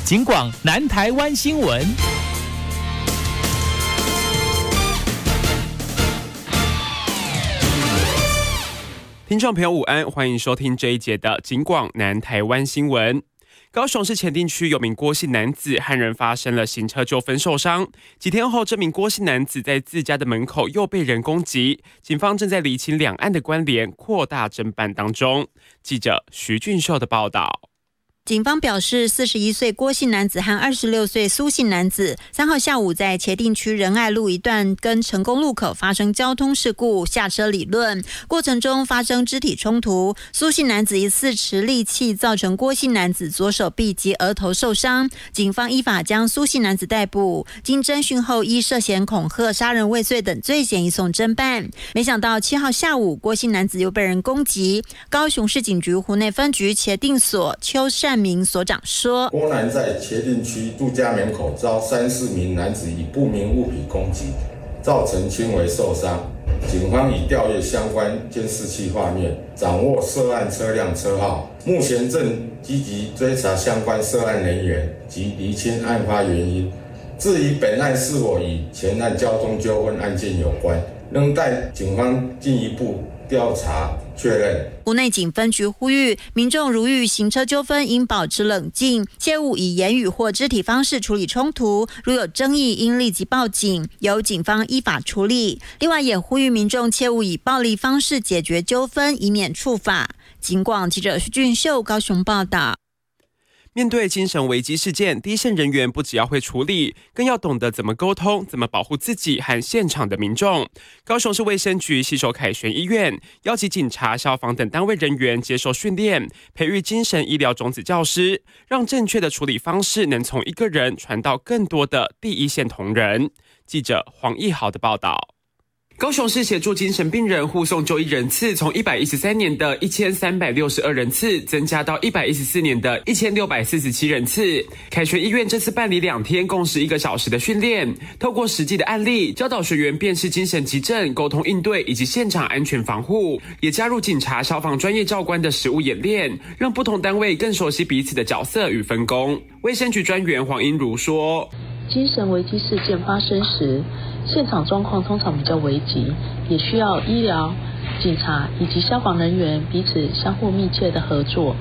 警广南台湾新闻。 听众朋友午安，欢迎收听这一节的警广南台湾新闻。高雄市前町区有名郭姓男子和人发生了行车纠纷受伤，几天后这名郭姓男子在自家的门口又被人攻击，警方正在厘清两案的关联，扩大侦办当中。记者徐俊秀的报道。 警方表示，41岁郭姓男子和26岁苏姓男子3号下午在茄萣区仁爱路一段跟成功路口发生交通事故，下车理论过程中发生肢体冲突，苏姓男子疑似持利器造成郭姓男子左手臂及额头受伤，警方依法将苏姓男子逮捕，经侦讯后依涉嫌恐吓、杀人未遂等罪嫌移送侦办。没想到7号下午郭姓男子又被人攻击，高雄市警局湖内分局茄萣所邱善明所长说， 郭男在茄萣区住家门口遭3-4名男子以不明物体攻击，造成轻微受伤。警方已调阅相关监视器画面，掌握涉案车辆车号，目前正积极追查相关涉案人员及厘清案发原因。至于本案是否与前案交通纠纷案件有关，仍待警方进一步调查确认。 湖内警分局呼吁民众如遇行车纠纷，应保持冷静，切勿以言语或肢体方式处理冲突，如有争议应立即报警，由警方依法处理。另外也呼吁民众切勿以暴力方式解决纠纷，以免触法。警广记者徐俊秀高雄报道。 面对精神危机事件，第一线人员不只要会处理，更要懂得怎么沟通，怎么保护自己和现场的民众。高雄市卫生局携手凯旋医院，邀集警察、消防等单位人员接受训练，培育精神医疗种子教师，让正确的处理方式能从一个人传到更多的第一线同仁。记者黄义豪的报道。高雄市协助精神病人护送就医人次从113年的1362人次增加到114年的1647人次。凯旋医院这次办理2天共11个小时的训练，透过实际的案例教导学员辨识精神急症、沟通应对以及现场安全防护，也加入警察、消防专业教官的实务演练，让不同单位更熟悉彼此的角色与分工。卫生局专员黄英如说， 精神危机事件发生时，现场状况通常比较危急，也需要医疗、警察以及消防人员彼此相互密切的合作，